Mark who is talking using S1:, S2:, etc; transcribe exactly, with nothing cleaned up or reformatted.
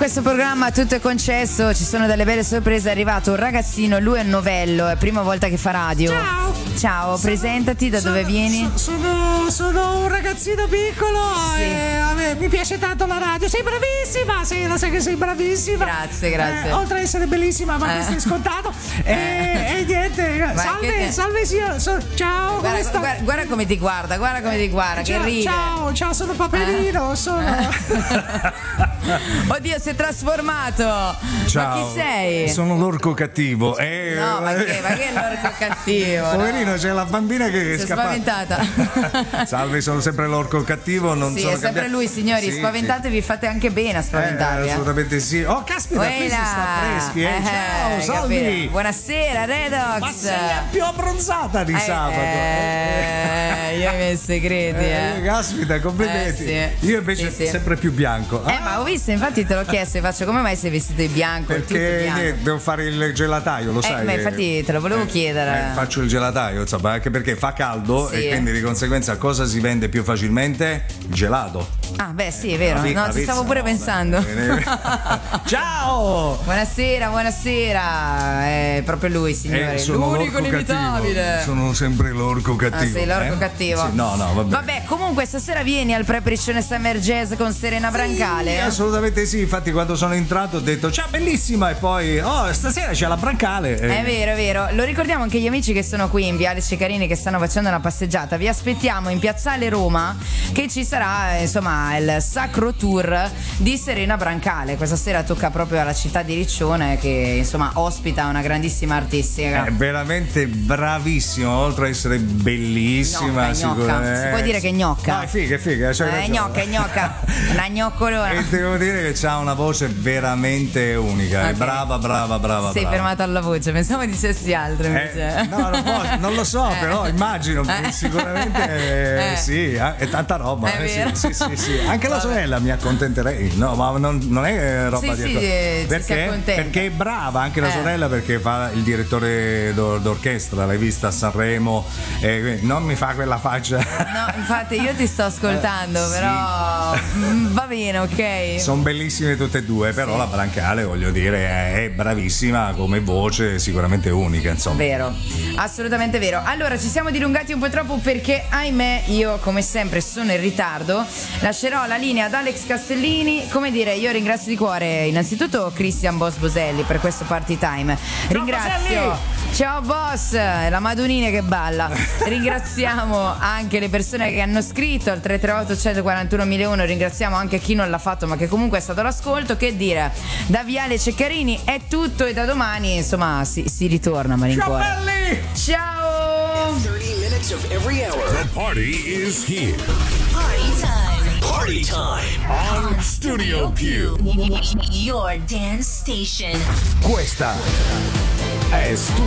S1: questo programma tutto è concesso, ci sono delle belle sorprese. È arrivato un ragazzino, lui è un novello, è prima volta che fa radio.
S2: Ciao.
S1: Ciao,
S2: sono,
S1: presentati, da
S2: sono,
S1: dove vieni?
S2: Sono, sono un ragazzino piccolo,
S1: sì.
S2: E a me mi piace tanto la radio. Sei bravissima, sì, lo sai che sei bravissima.
S1: Grazie, grazie.
S2: Eh, oltre ad essere bellissima, ma
S1: Eh.
S2: questo è scontato. E, e niente,
S1: Vai,
S2: salve,
S1: che-
S2: salve, signor. So, ciao,
S1: Guarda,
S2: come sta?
S1: guarda, guarda come ti guarda, guarda come ti guarda,
S2: ciao,
S1: che ride.
S2: ciao, ciao, sono Paperino, sono.
S1: Oddio, si è trasformato.
S3: Ciao.
S1: Ma chi sei?
S3: Sono l'orco cattivo. Eh,
S1: No, ma che, ma che è l'orco cattivo?
S3: Poverino,
S1: no?
S3: c'è la bambina che è
S1: Si è
S3: scappata.
S1: spaventata.
S3: Salve, sono sempre l'orco cattivo. Non
S1: Sì,
S3: sono
S1: è sempre
S3: cambiato.
S1: lui, signori.
S3: Sì,
S1: Spaventatevi, fate anche bene a
S3: sì.
S1: spaventarvi.
S3: Eh,
S1: eh.
S3: assolutamente sì. Oh, caspita, qui si
S1: Uela.
S3: sta freschi. Eh.
S1: Eh,
S3: Ciao, salvi.
S1: capito. Buonasera, Redox.
S3: Ma sei la più abbronzata di
S1: Eh,
S3: sabato.
S1: Eh, io i miei segreti, eh.
S3: Eh, caspita, complimenti.
S1: Eh, sì.
S3: Io invece
S1: Sì, sì.
S3: sempre più bianco.
S1: Eh, ma ho visto, infatti te l'ho chiesto, faccio come mai sei vestito di bianco? tutto
S3: Perché
S1: bianco?
S3: niente, devo fare il gelataio, lo
S1: Eh,
S3: sai.
S1: ma
S3: che-
S1: infatti te lo volevo
S3: eh,
S1: chiedere.
S3: eh, faccio il gelataio, insomma, anche perché fa caldo
S1: Sì.
S3: e quindi di conseguenza cosa si vende più facilmente? Il gelato.
S1: Ah, beh, sì, è vero.
S3: La pi-
S1: No,
S3: la
S1: ci stavo
S3: pizza,
S1: pure
S3: no,
S1: pensando.
S3: beh. Ciao!
S1: Buonasera, buonasera. È proprio lui, signore.
S3: Eh, sono
S1: L'unico
S3: l'orco
S1: inimitabile.
S3: cattivo. Sono sempre l'orco cattivo.
S1: Ah, sei l'orco
S3: eh?
S1: cattivo.
S3: Sì, no, no, vabbè.
S1: Vabbè, comunque stasera vieni al Prepricione Summer Jazz con Serena Brancale.
S3: Sì, assolutamente sì, infatti quando sono entrato ho detto ciao bellissima e poi oh stasera c'è la Brancale. eh.
S1: È vero, è vero. Lo ricordiamo anche gli amici che sono qui in Viale Ceccarini che stanno facendo una passeggiata. Vi aspettiamo in Piazzale Roma che ci sarà insomma il Sacro Tour di Serena Brancale. Questa sera tocca proprio alla città di Riccione che insomma ospita una grandissima artistica.
S3: È veramente bravissima, oltre ad essere bellissima.
S1: Gnocca, gnocca.
S3: sicuramente.
S1: Si può dire che è gnocca.
S3: No, è figa, è figa. Cioè,
S1: Eh,
S3: ragione.
S1: gnocca, è gnocca. Una gnoccolona.
S3: E devo dire che ha una voce veramente unica. È
S1: Ok.
S3: brava, brava, brava.
S1: Sei
S3: brava.
S1: fermato alla voce, pensavo dicessi altro invece.
S3: Eh, no, non, posso- non lo so,
S1: Eh.
S3: però immagino
S1: Eh.
S3: sicuramente eh,
S1: Eh.
S3: sì, eh, è tanta roba.
S1: È
S3: eh, sì,
S1: vero.
S3: sì, sì, sì. Anche la
S1: Vabbè.
S3: sorella mi accontenterei. No, ma non, non è roba
S1: Sì,
S3: di
S1: sì, eh, ci si
S3: perché?
S1: accontenta.
S3: Perché è brava anche la
S1: Eh.
S3: sorella perché fa il direttore d'or- d'orchestra, l'hai vista a Sanremo. E quindi non mi fa quella faccia.
S1: No, infatti io ti sto ascoltando,
S3: Eh, sì.
S1: però mm, va bene, ok.
S3: Sono bellissime tutte e due, però la Brancale, voglio dire, è bravissima come voce, sicuramente unica, insomma.
S1: Vero, assolutamente vero. Allora ci siamo dilungati un po' troppo perché ahimè io come sempre sono in ritardo. Lascerò la linea ad Alex Castellini. Come dire, io ringrazio di cuore innanzitutto Christian Boss Boselli per questo party time. Ringrazio Ciao boss, la Madunina che balla. Ringraziamo anche le persone che hanno scritto al tre tre otto uno quattro uno uno zero uno. Ringraziamo anche chi non l'ha fatto ma che comunque è stato all'ascolto. Che dire, da Viale Ceccarini è tutto e da domani insomma si, si ritorna a malincuore.
S3: Ciao belli!
S1: Ciao!
S4: thirty minutes of every hour.
S5: The party is here.
S6: Party time.
S4: Party time.
S5: On Studio Q.
S6: Your dance station.
S5: Questa è Studio